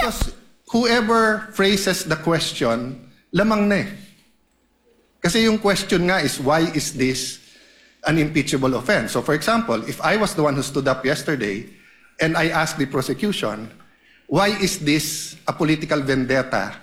Because whoever phrases the question, lamang na eh. Kasi yung question nga is, why is this an impeachable offense? So for example, if I was the one who stood up yesterday and I asked the prosecution, why is this a political vendetta?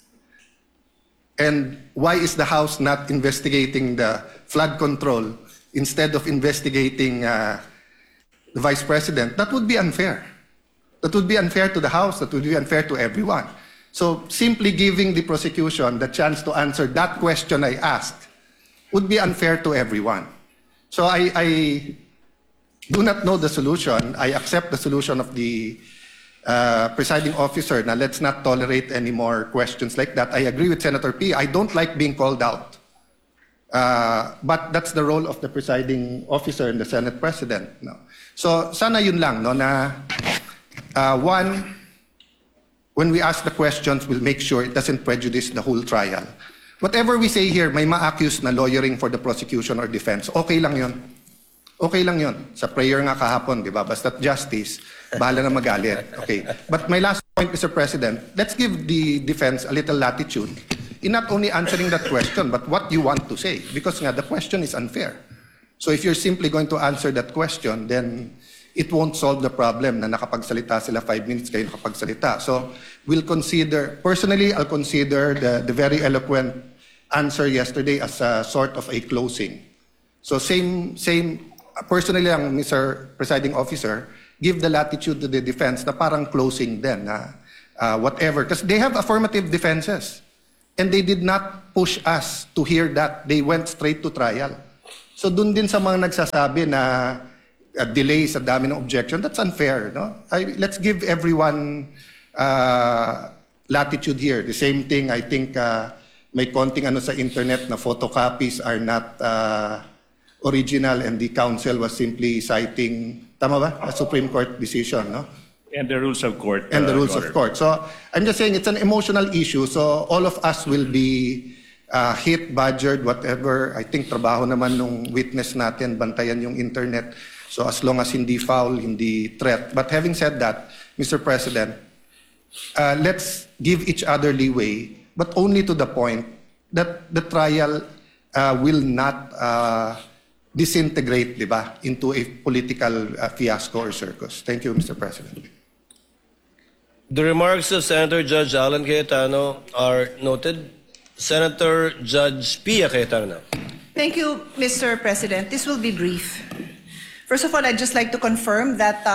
And why is the House not investigating the flood control instead of investigating the Vice President? That would be unfair. That would be unfair to the House. That would be unfair to everyone. So simply giving the prosecution the chance to answer that question I asked would be unfair to everyone. So I do not know the solution. I accept the solution of the presiding officer. Now let's not tolerate any more questions like that. I agree with Senator P. I don't like being called out. But that's the role of the presiding officer and the Senate President. No. So sana yun lang, no, na one, when we ask the questions, we'll make sure it doesn't prejudice the whole trial. Whatever we say here, may ma-accuse na lawyering for the prosecution or defense. Okay lang yun. Okay lang yun. Sa prayer nga kahapon, di ba? Basta't justice, bahala na magalit. Okay. But my last point, Mr. President, let's give the defense a little latitude in not only answering that question, but what you want to say. Because nga, the question is unfair. So if you're simply going to answer that question, then it won't solve the problem na nakapagsalita sila 5 minutes, kayo nakapagsalita. So we'll consider, personally, I'll consider the very eloquent answer yesterday as a sort of a closing. So same, personally lang, Mr. Presiding Officer, give the latitude to the defense na parang closing din, na whatever. Because they have affirmative defenses. And they did not push us to hear that. They went straight to trial. So dun din sa mga nagsasabi na delay sa dami ng objection, that's unfair. No? Let's give everyone latitude here. The same thing, I think, may konting ano sa internet na photocopies are not original and the counsel was simply citing, tama ba? A Supreme Court decision, no? And the rules of court. And the rules of court. So I'm just saying it's an emotional issue. So all of us will be hit, badgered, whatever. I think trabaho naman nung witness natin, bantayan yung internet. So as long as hindi foul, hindi threat. But having said that, Mr. President, let's give each other leeway, but only to the point that the trial will not disintegrate, di ba, into a political fiasco or circus. Thank you, Mr. President. The remarks of Senator Judge Alan Cayetano are noted. Senator Judge Pia Cayetano. Thank you, Mr. President. This will be brief. First of all, I'd just like to confirm that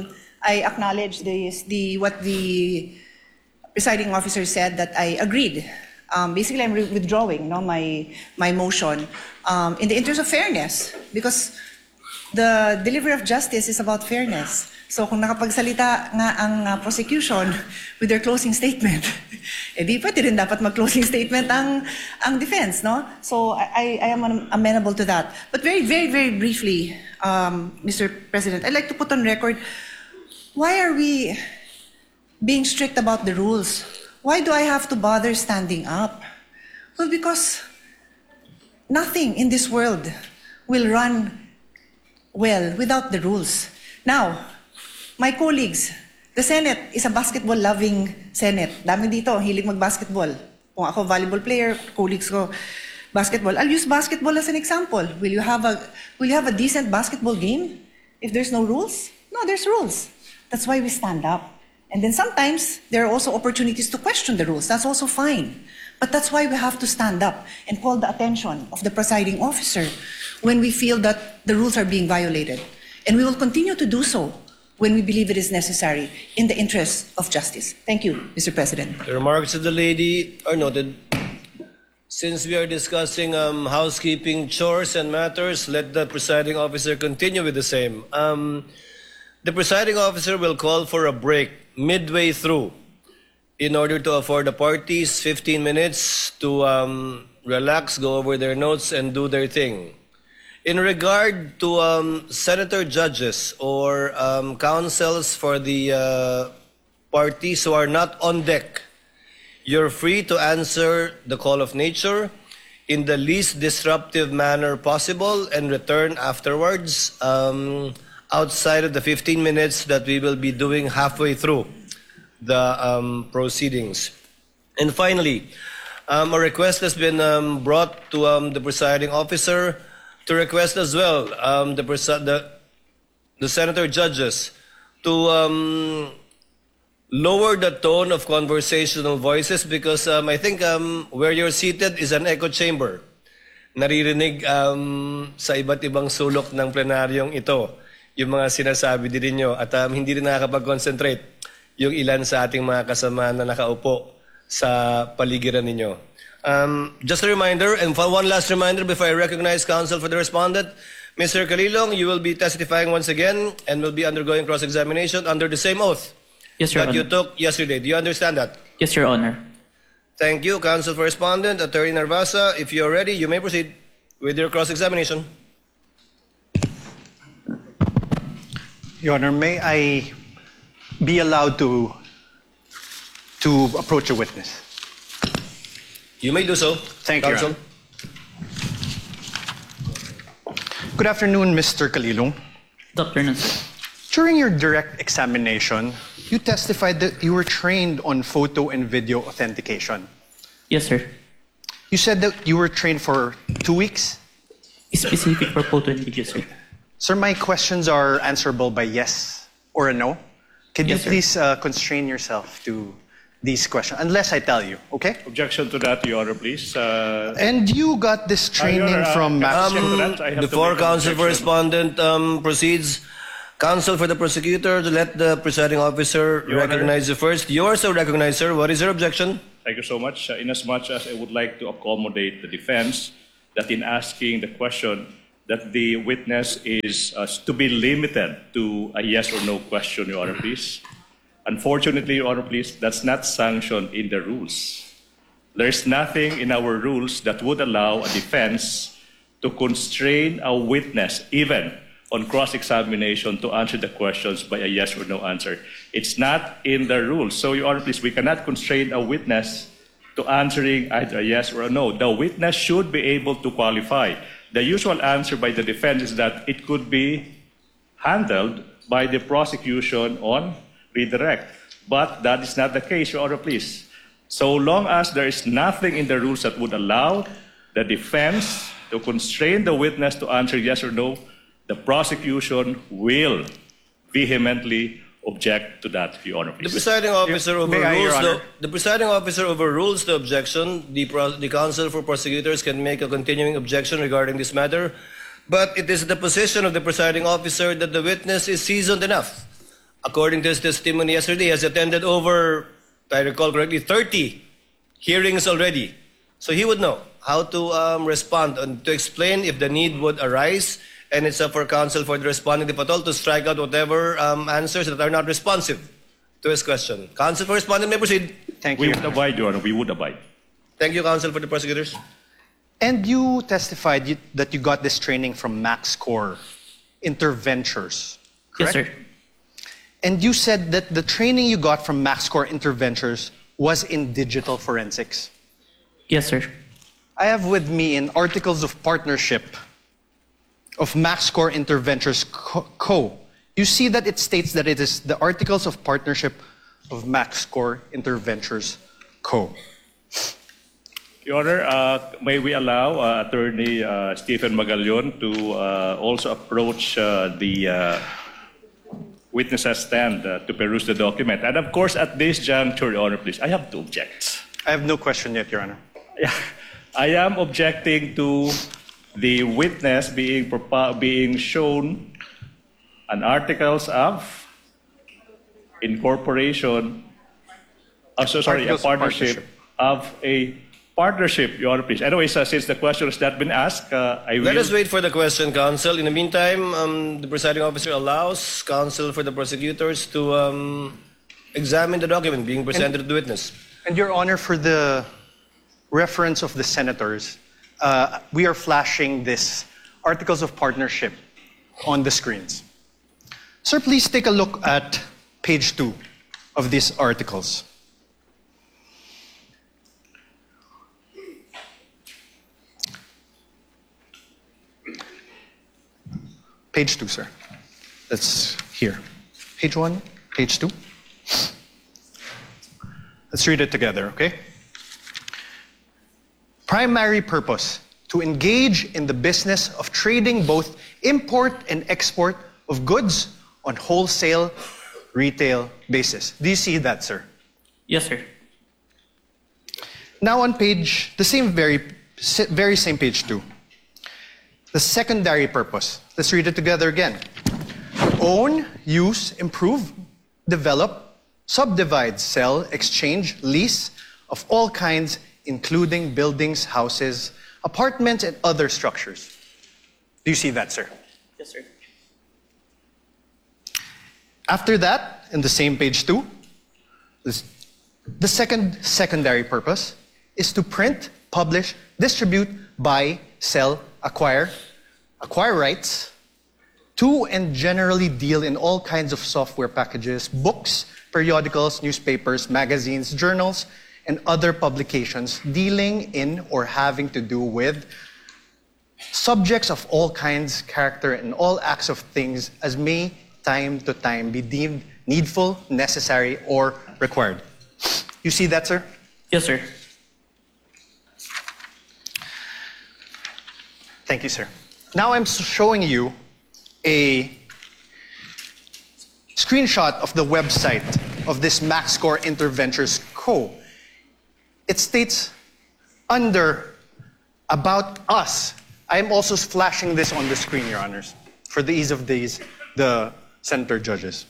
I acknowledge what the presiding officer said, that I agreed. Basically, I'm withdrawing my motion in the interest of fairness, because the delivery of justice is about fairness. So kung nakapagsalita nga ang prosecution with their closing statement, di pwede rin dapat mag-closing statement ang defense, no? So I am amenable to that. But very, very, very briefly, Mr. President, I'd like to put on record, why are we being strict about the rules? Why do I have to bother standing up? Well, because nothing in this world will run well without the rules. Now, my colleagues, the Senate is a basketball-loving Senate. Dami dito, hilig mag-basketball. Kung ako volleyball player, colleagues ko basketball. I'll use basketball as an example. Will you have a decent basketball game if there's no rules? No, there's rules. That's why we stand up. And then sometimes there are also opportunities to question the rules. That's also fine. But that's why we have to stand up and call the attention of the presiding officer when we feel that the rules are being violated. And we will continue to do so when we believe it is necessary in the interest of justice. Thank you, Mr. President. The remarks of the lady are noted. Since we are discussing housekeeping chores and matters, let the presiding officer continue with the same. The presiding officer will call for a break midway through in order to afford the parties 15 minutes to relax, go over their notes, and do their thing. In regard to senator judges or counsels for the parties who are not on deck, you're free to answer the call of nature in the least disruptive manner possible and return afterwards outside of the 15 minutes that we will be doing halfway through the proceedings. And finally, a request has been brought to the presiding officer to request as well the senator judges to lower the tone of conversational voices because I think where you're seated is an echo chamber. Naririnig sa iba't ibang sulok ng plenaryong ito yung mga sinasabi din ninyo at hindi rin nakakapag-concentrate yung ilan sa ating mga kasama na nakaupo sa paligiran ninyo. Just a reminder, and one last reminder before I recognize counsel for the respondent, Mr. Calilong, you will be testifying once again and will be undergoing cross-examination under the same oath Yes, Your that Honor. you took yesterday. Do you understand that? Yes, Your Honor. Thank you, counsel for respondent, Attorney Narvasa. If you're ready, you may proceed with your cross-examination. Your Honor, may I be allowed to approach a witness? You may do so. Thank you, Your counsel. Honor. Good afternoon, Mr. Calilong. Good afternoon, sir. During your direct examination, you testified that you were trained on photo and video authentication. Yes, sir. You said that you were trained for 2 weeks? Specific for photo and video, sir. Sir, my questions are answerable by yes or a no. Can you Yes, sir. please constrain yourself to these questions, unless I tell you, okay? Objection to that, Your Honor, please. And you got this training Your Honor, from Max. objection to that. I have to Before make an counsel for objection. respondent proceeds, counsel for the prosecutor to let the presiding officer Your Honor. recognize you first. You are so recognized, sir. What is your objection? Thank you so much. Inasmuch as I would like to accommodate the defense that in asking the question that the witness is to be limited to a yes or no question, Your Honor, please. Unfortunately, Your Honor, please, that's not sanctioned in the rules. There's nothing in our rules that would allow a defense to constrain a witness, even on cross-examination, to answer the questions by a yes or no answer. It's not in the rules. So, Your Honor, please, we cannot constrain a witness to answering either a yes or a no. The witness should be able to qualify. The usual answer by the defense is that it could be handled by the prosecution on redirect. But that is not the case, Your Honor, please. So long as there is nothing in the rules that would allow the defense to constrain the witness to answer yes or no, the prosecution will vehemently object to that, Your Honor, The please. presiding officer May I, Your overrules Honor? the presiding officer overrules the objection. The counsel for prosecutors can make a continuing objection regarding this matter, but it is the position of the presiding officer that the witness is seasoned enough. According to his testimony yesterday, he has attended over, if I recall correctly, 30 hearings already. So he would know how to respond and to explain if the need would arise. And it's up for counsel for the responding, if at all, to strike out whatever answers that are not responsive to his question. Counsel for respondent may proceed. Thank We you. would abide, Your Honor, we would abide. Thank you, counsel for the prosecutors. And you testified that you got this training from MaxCore Interventures, Yes, correct? sir. And you said that the training you got from MaxCore Interventures was in digital forensics. Yes, sir. I have with me an Articles of Partnership of MaxCore Interventures Co. You see that it states that it is the Articles of Partnership of MaxCore Interventures Co. Your Honor, may we allow Attorney Stephen Magallaon to also approach the witness stand to peruse the document. And of course, at this juncture, Your Honor, please, I have to object. I have no question yet, Your Honor. Yeah, I am objecting to the witness being shown an articles of incorporation, sorry, a Articles of partnership of a partnership, Your Honor, please. Anyways, since the question has not been asked, I will. Let us wait for the question, counsel. In the meantime, the presiding officer allows counsel for the prosecutors to examine the document being presented to the witness. And Your Honor, for the reference of the senators, we are flashing this Articles of Partnership on the screens. Sir, please take a look at page 2 of these articles. Page 2, sir. That's here. Page 1, page 2. Let's read it together, okay? Primary purpose, to engage in the business of trading both import and export of goods on wholesale, retail basis. Do you see that, sir? Yes, sir. Now on page, the very same page 2. The secondary purpose. Let's read it together again. Own, use, improve, develop, subdivide, sell, exchange, lease of all kinds, including buildings, houses, apartments, and other structures. Do you see that, sir? Yes, sir. After that, in the same page 2, the secondary purpose is to print, publish, distribute, buy, sell, acquire rights to and generally deal in all kinds of software packages, books, periodicals, newspapers, magazines, journals, and other publications dealing in or having to do with subjects of all kinds, character, and all acts of things as may time to time be deemed needful, necessary, or required. You see that, sir? Yes, sir. Thank you, sir. Now I'm showing you a screenshot of the website of this MaxScore Interventures Co. It states under About Us. I am also flashing this on the screen, Your Honors, for the ease of the senator judges.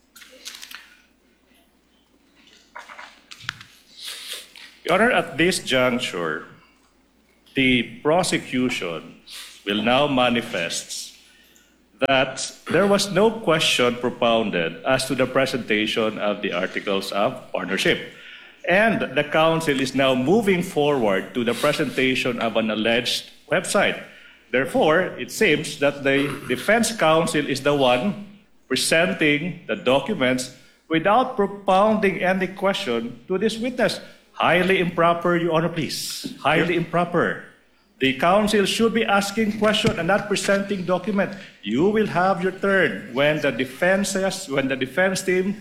Your Honor, at this juncture, the prosecution will now manifest that there was no question propounded as to the presentation of the Articles of Partnership. And the counsel is now moving forward to the presentation of an alleged website. Therefore, it seems that the defense counsel is the one presenting the documents without propounding any question to this witness. Highly improper, Your Honor, please. Highly improper. The counsel should be asking questions and not presenting document. You will have your turn when the defense team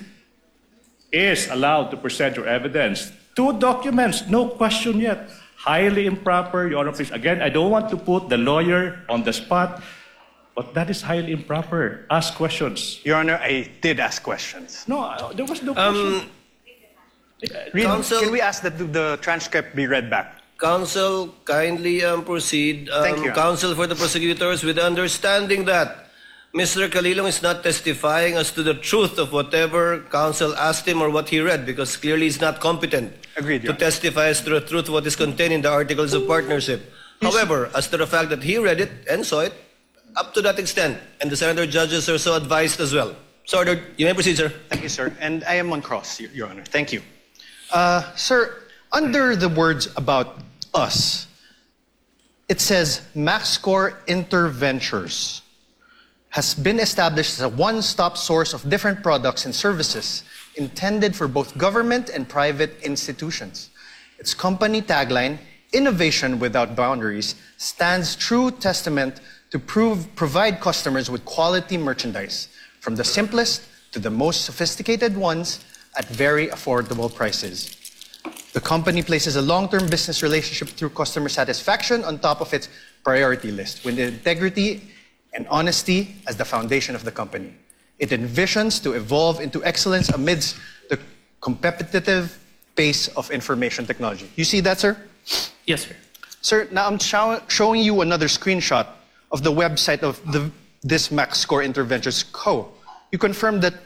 is allowed to present your evidence. 2 documents, no question yet. Highly improper, Your Honor, please. Again, I don't want to put the lawyer on the spot, but that is highly improper. Ask questions. Your Honor, I did ask questions. No, there was no question. Counsel- Can we ask that the transcript be read back? Counsel, kindly proceed. Thank you. Counsel for the prosecutors, with the understanding that Mr. Calilong is not testifying as to the truth of whatever counsel asked him or what he read, because clearly he's not competent Agreed, Your to testify as to the truth of what is contained in the Articles of Partnership. However, as to the fact that he read it and saw it, up to that extent, and the senator judges are so advised as well. So, ordered. You may proceed, sir. Thank you, sir. And I am on cross, Your Honor. Thank you. Sir, under the words About Us, it says MaxScore Interventures has been established as a one-stop source of different products and services intended for both government and private institutions. Its company tagline, Innovation Without Boundaries, stands true testament to provide customers with quality merchandise, from the simplest to the most sophisticated ones at very affordable prices. The company places a long-term business relationship through customer satisfaction on top of its priority list, with integrity and honesty as the foundation of the company. It envisions to evolve into excellence amidst the competitive pace of information technology. You see that, sir? Yes, sir. Sir, now I'm showing you another screenshot of the website of this MaxScore Interventures Co. You confirm that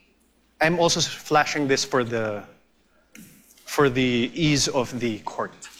I'm also flashing this for the ease of the court.